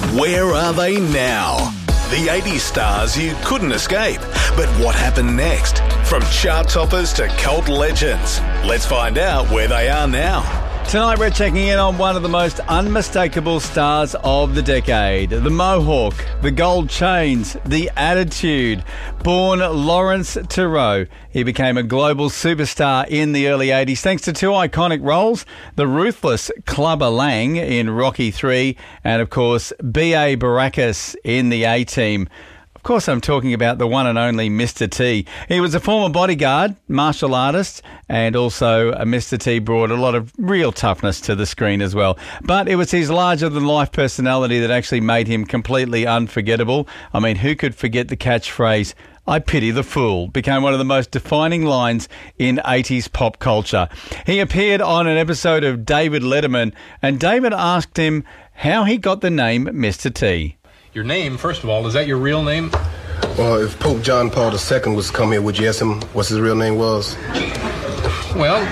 Where are they now? The 80s stars you couldn't escape. But what happened next? From chart toppers to cult legends. Let's find out where they are now. Tonight we're checking in on one of the most unmistakable stars of the decade. The Mohawk, the gold chains, the attitude. Born Lawrence Turreau, he became a global superstar in the early 80s thanks to two iconic roles, the ruthless Clubber Lang in Rocky III and, of course, B.A. Baracus in the A-Team. Of course, I'm talking about the one and only Mr. T. He was a former bodyguard, martial artist, and also Mr. T brought a lot of real toughness to the screen as well. But it was his larger-than-life personality that actually made him completely unforgettable. I mean, who could forget the catchphrase, "I pity the fool," became one of the most defining lines in 80s pop culture. He appeared on an episode of David Letterman, and David asked him how he got the name Mr. T. Your name, first of all, is that your real name? Well, if Pope John Paul II was to come here, would you ask him what his real name was? Well,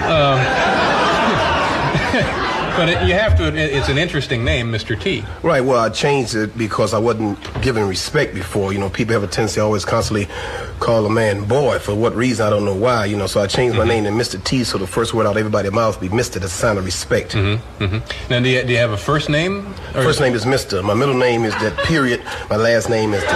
but you have to, it's an interesting name, Mr. T. Right, well, I changed it because I wasn't given respect before. You know, people have a tendency to always constantly call a man boy. For what reason, I don't know why, you know. So I changed my name to Mr. T, so the first word out of everybody's mouth would be Mr. That's a sign of respect. Now, do you have a first name? First name is Mr. My middle name is that period. My last name is the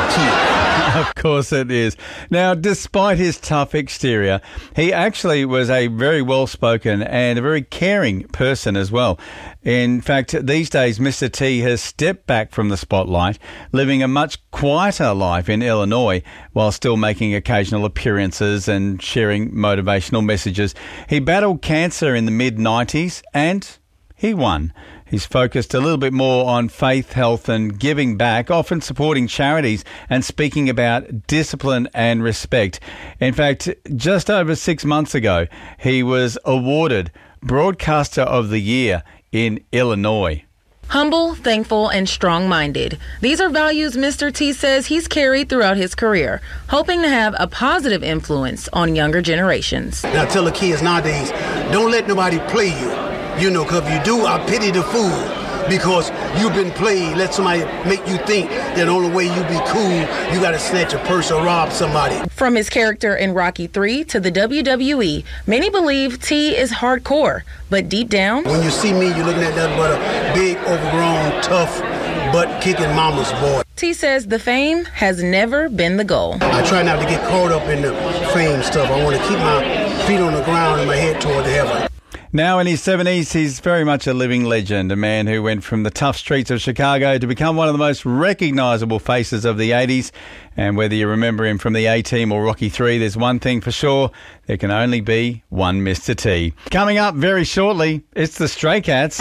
T. Of course it is. Now, despite his tough exterior, he actually was a very well-spoken and a very caring person as well. In fact, these days, Mr. T has stepped back from the spotlight, living a much quieter life in Illinois while still making occasional appearances and sharing motivational messages. He battled cancer in the mid-90s and he won. He's focused a little bit more on faith, health and giving back, often supporting charities and speaking about discipline and respect. In fact, just over 6 months ago, he was awarded Broadcaster of the Year in Illinois. Humble, thankful, and strong-minded. These are values Mr. T says he's carried throughout his career, hoping to have a positive influence on younger generations. Now tell the kids nowadays, don't let nobody play you. You know, because if you do, I pity the fool. Because you've been played, let somebody make you think that the only way you be cool, you got to snatch a purse or rob somebody. From his character in Rocky III to the WWE, many believe T is hardcore, but deep down, when you see me, you're looking at nothing but a big, overgrown, tough, butt-kicking mama's boy. T says the fame has never been the goal. I try not to get caught up in the fame stuff. I want to keep my feet on the ground and my head toward the heaven. Now in his 70s, he's very much a living legend, a man who went from the tough streets of Chicago to become one of the most recognisable faces of the 80s. And whether you remember him from the A-Team or Rocky III, there's one thing for sure, there can only be one Mr. T. Coming up very shortly, it's the Stray Cats.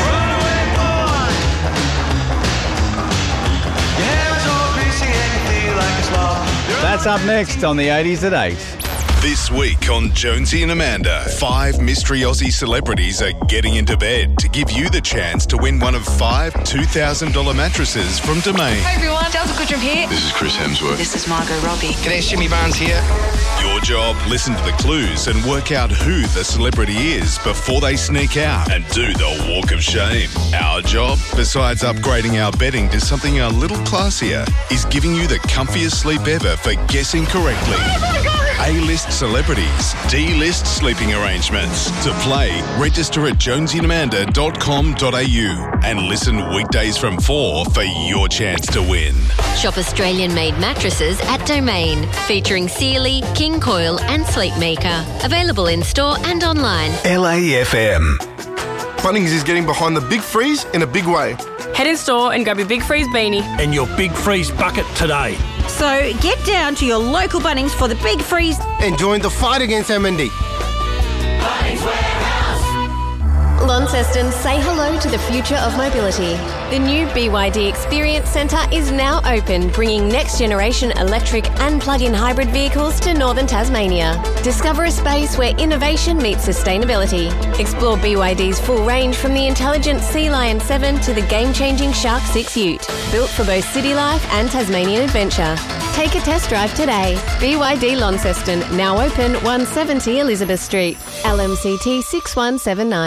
That's up next on the 80s at 8. This week on Jonesy and Amanda, 5 mystery Aussie celebrities are getting into bed to give you the chance to win one of 5 $2,000 mattresses from Domain. Hey everyone, Delta Goodrum here. This is Chris Hemsworth. This is Margot Robbie. G'day, Shimmy Barnes here. Your job, listen to the clues and work out who the celebrity is before they sneak out and do the walk of shame. Our job, besides upgrading our bedding to something a little classier, is giving you the comfiest sleep ever for guessing correctly. A-list celebrities, D-list sleeping arrangements. To play, register at jonesyandamanda.com.au and listen weekdays from 4 for your chance to win. Shop Australian-made mattresses at Domain, featuring Sealy, King Coil and Sleepmaker. Available in-store and online. LAFM. Bunnings is getting behind the Big Freeze in a big way. Head in store and grab your Big Freeze beanie and your Big Freeze bucket today. So get down to your local Bunnings for the Big Freeze and join the fight against MND. Bunnings Warehouse. Launceston, say hello to the future of mobility. The new BYD Experience Centre is now open, bringing next-generation electric and plug-in hybrid vehicles to northern Tasmania. Discover a space where innovation meets sustainability. Explore BYD's full range from the intelligent Sea Lion 7 to the game-changing Shark 6 Ute, built for both city life and Tasmanian adventure. Take a test drive today. BYD Launceston, now open 170 Elizabeth Street. LMCT 6179.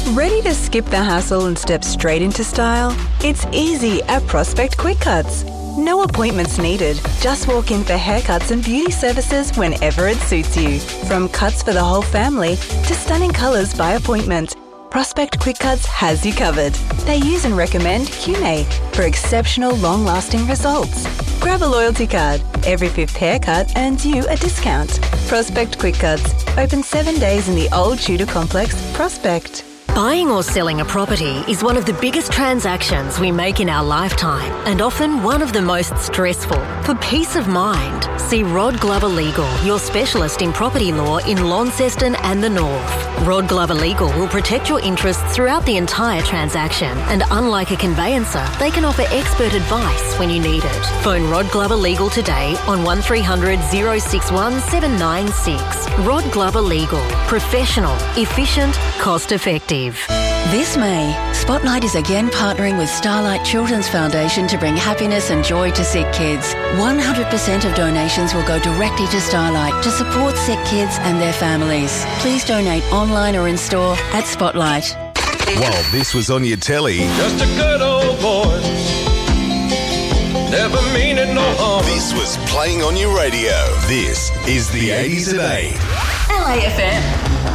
Ready to skip the hassle and step straight into style? It's easy at Prospect Quick Cuts. No appointments needed. Just walk in for haircuts and beauty services whenever it suits you. From cuts for the whole family to stunning colours by appointment, Prospect Quick Cuts has you covered. They use and recommend Hume for exceptional long-lasting results. Grab a loyalty card. Every 5th haircut earns you a discount. Prospect Quick Cuts. Open 7 days in the old Tudor complex, Prospect. Buying or selling a property is one of the biggest transactions we make in our lifetime and often one of the most stressful. For peace of mind, see Rod Glover Legal, your specialist in property law in Launceston and the North. Rod Glover Legal will protect your interests throughout the entire transaction, and unlike a conveyancer, they can offer expert advice when you need it. Phone Rod Glover Legal today on 1300 061 796. Rod Glover Legal. Professional, efficient, cost effective. This May, Spotlight is again partnering with Starlight Children's Foundation to bring happiness and joy to sick kids. 100% of donations will go directly to Starlight to support sick kids and their families. Please donate online or in store at Spotlight. While this was on your telly, just a good old boy, never meaning no harm. This was playing on your radio. This is the 80s at 8. LAFM.